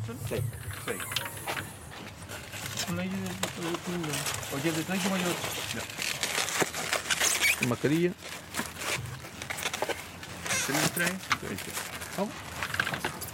Sí. Oye, te traigo mayor. Mascarilla. ¿Qué me traes? Vamos.